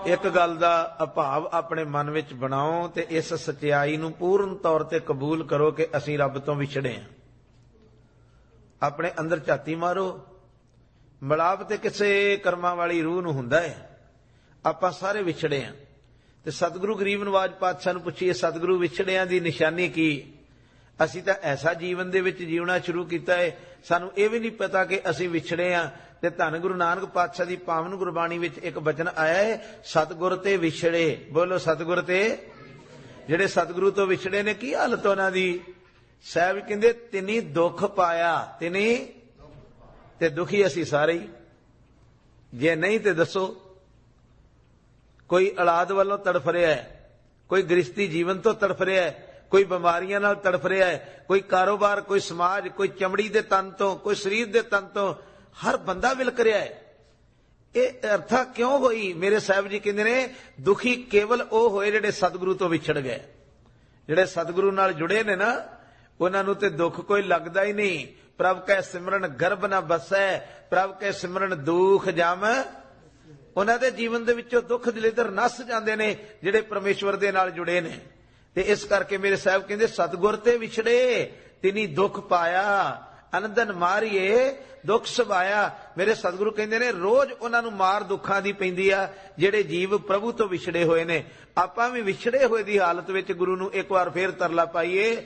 ਇੱਕ ਗੱਲ ਦਾ ਅਭਾਵ ਆਪਣੇ ਮਨ ਵਿੱਚ ਬਣਾਓ ਤੇ ਇਸ ਸਚਾਈ ਨੂੰ ਪੂਰਨ ਤੌਰ ਤੇ ਕਬੂਲ ਕਰੋ ਕਿ ਅਸੀਂ ਰੱਬ ਤੋਂ ਵਿਛੜੇ ਹਾਂ। ਆਪਣੇ ਅੰਦਰ ਝਾਤੀ ਮਾਰੋ। ਮਿਲਾਪ ਤੇ ਕਿਸੇ ਕਰਮਾਂ ਵਾਲੀ ਰੂਹ ਨੂੰ ਹੁੰਦਾ ਹੈ। ਆਪਾਂ ਸਾਰੇ ਵਿਛੜੇ ਹਾਂ। ਤੇ ਸਤਿਗੁਰੂ ਗਰੀਬ ਨਵਾਜ ਪਾਤਸ਼ਾਹ ਨੂੰ ਪੁੱਛੀਏ, ਸਤਿਗੁਰੂ ਵਿਛੜਿਆਂ ਦੀ ਨਿਸ਼ਾਨੀ ਕੀ? ਅਸੀਂ ਤਾਂ ਐਸਾ ਜੀਵਨ ਦੇ ਵਿੱਚ ਜੀਉਣਾ ਸ਼ੁਰੂ ਕੀਤਾ ਹੈ, ਸਾਨੂੰ ਇਹ ਵੀ ਨਹੀਂ ਪਤਾ ਕਿ ਅਸੀਂ ਵਿਛੜੇ ਹਾਂ। ਤੇ ਧੰਨ ਗੁਰੂ ਨਾਨਕ ਪਾਤਸ਼ਾਹ ਦੀ ਪਾਵਨ ਗੁਰਬਾਣੀ ਵਿੱਚ ਇੱਕ ਬਚਨ ਆਇਆ ਹੈ, ਸਤਿਗੁਰ ਤੇ ਵਿਛੜੇ। ਬੋਲੋ ਸਤਿਗੁਰ ਤੇ। ਜਿਹੜੇ ਸਤਿਗੁਰੂ ਤੋਂ ਵਿਛੜੇ ਨੇ ਕੀ ਹਾਲਤ ਉਹਨਾਂ ਦੀ? ਸਾਹਿਬ ਕਹਿੰਦੇ ਤਿਨੀ ਦੁੱਖ ਪਾਇਆ। ਤਿਨੀ ਤੇ ਦੁਖੀ ਅਸੀਂ ਸਾਰੇ ਹੀ। ਜੇ ਨਹੀਂ ਤੇ ਦੱਸੋ। ਕੋਈ ਔਲਾਦ ਵੱਲੋਂ ਤੜਫ ਰਿਹਾ ਹੈ, ਕੋਈ ਗ੍ਰਸਤੀ ਜੀਵਨ ਤੋਂ ਤੜਫ ਰਿਹਾ ਹੈ, ਕੋਈ ਬਿਮਾਰੀਆਂ ਨਾਲ ਤੜਫ ਰਿਹਾ ਹੈ, ਕੋਈ ਕਾਰੋਬਾਰ, ਕੋਈ ਸਮਾਜ, ਕੋਈ ਚਮੜੀ ਦੇ ਤਨ ਤੋਂ, ਕੋਈ ਸਰੀਰ ਦੇ ਤਨ ਤੋਂ। ਹਰ ਬੰਦਾ ਵਿਲਕ ਰਿਹਾ ਹੈ। ਇਹ ਅਰਥਾ ਕਿਉਂ ਹੋਈ? ਮੇਰੇ ਸਾਹਿਬ ਜੀ ਕਹਿੰਦੇ ਨੇ ਦੁਖੀ ਕੇਵਲ ਉਹ ਹੋਏ ਜਿਹੜੇ ਸਤਿਗੁਰੂ ਤੋਂ ਵਿਛੜ ਗਏ। ਜਿਹੜੇ ਸਤਿਗੁਰੂ ਨਾਲ ਜੁੜੇ ਨੇ ਨਾ, ਉਹਨਾਂ ਨੂੰ ਤੇ ਦੁੱਖ ਕੋਈ ਲੱਗਦਾ ਹੀ ਨਹੀਂ। ਪ੍ਰਭ ਕੈ ਸਿਮਰਨ ਗਰਭ ਨਾ ਬਸੈ, ਪ੍ਰਭ ਕੈ ਸਿਮਰਨ ਦੁਖ ਜਮ। ਉਹਨਾਂ ਦੇ ਜੀਵਨ ਦੇ ਵਿੱਚੋਂ ਦੁੱਖ ਦਲਿੱਦਰ ਨੱਸ ਜਾਂਦੇ ਨੇ ਜਿਹੜੇ ਪਰਮੇਸ਼ਵਰ ਦੇ ਨਾਲ ਜੁੜੇ ਨੇ। ਤੇ ਇਸ ਕਰਕੇ ਮੇਰੇ ਸਾਹਿਬ ਕਹਿੰਦੇ ਸਤਿਗੁਰ ਤੇ ਵਿਛੜੇ ਤਿਨੀ ਦੁੱਖ ਪਾਇਆ, ਅਨੰਦਨ ਮਾਰੀਏ ਦੁੱਖ ਸੁਭਾਇਆ। ਮੇਰੇ ਸਤਿਗੁਰੂ ਕਹਿੰਦੇ ਨੇ ਰੋਜ਼ ਉਹਨਾਂ ਨੂੰ ਮਾਰ ਦੁੱਖਾਂ ਦੀ ਪੈਂਦੀ ਆ ਜਿਹੜੇ ਜੀਵ ਪ੍ਰਭੂ ਤੋਂ ਵਿਛੜੇ ਹੋਏ ਨੇ। ਆਪਾਂ ਵੀ ਵਿਛੜੇ ਹੋਏ ਦੀ ਹਾਲਤ ਵਿੱਚ ਗੁਰੂ ਨੂੰ ਇੱਕ ਵਾਰ ਫੇਰ ਤਰਲਾ ਪਾਈਏ,